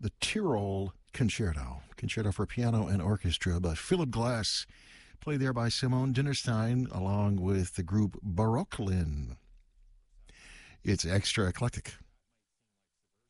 the Tyrol Concerto for piano and orchestra by Philip Glass, played there by Simone Dinnerstein along with the group Barocklin. It's extra eclectic.